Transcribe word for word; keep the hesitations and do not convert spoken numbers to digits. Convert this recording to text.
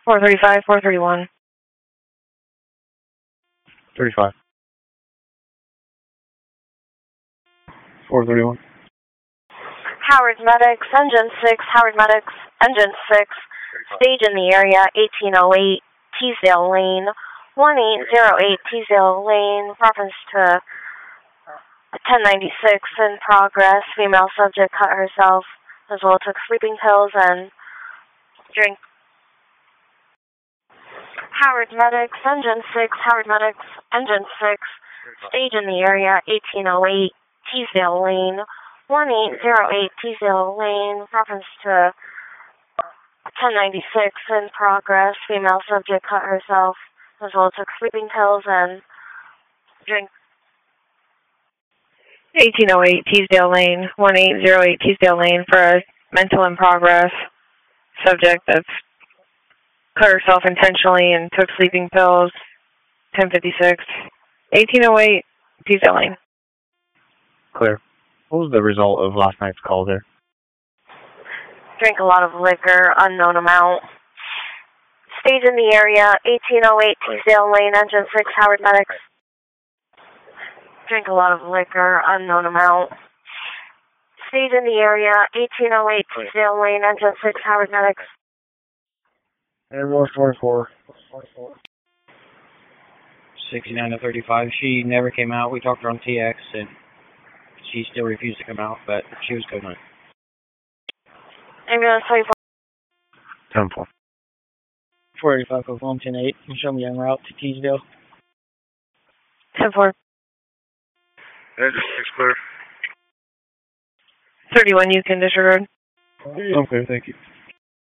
four thirty-five, four thirty-one. thirty-five. four thirty-one. Howard Medics, Engine six, Howard Medics, Engine six, stage in the area, eighteen oh eight, Teasdale Lane, one eight zero eight Teasdale Lane, reference to ten ninety-six in progress. Female subject cut herself, as well took sleeping pills and drink. Howard Medics, Engine six, Howard Medics, Engine six, stage in the area, eighteen oh eight, Teasdale Lane, one eight zero eight Teasdale Lane, reference to ten ninety-six in progress. Female subject cut herself, as well took sleeping pills and drink. eighteen oh eight Teasdale Lane, one eight zero eight Teasdale Lane for a mental in progress subject that's cut herself intentionally and took sleeping pills, ten fifty-six. eighteen oh eight Teasdale Lane. Clear. What was the result of last night's call there? Drank a lot of liquor, unknown amount. Stage in the area, eighteen oh eight Teasdale Lane, Engine six, Howard Medics. Drank a lot of liquor, unknown amount. Stage in the area, eighteen oh eight Teasdale Lane, Engine six, Howard Medics. Airborne forty-four. sixty-nine to thirty-five. She never came out. We talked to her on T X, and she still refused to come out, but she was coming. Ambulance twenty-four. ten four. four eighty-five, Oklahoma, ten eight. Show me en route to Teasdale. ten four. Engine six clear. thirty-one, you can disregard. Okay, thank you.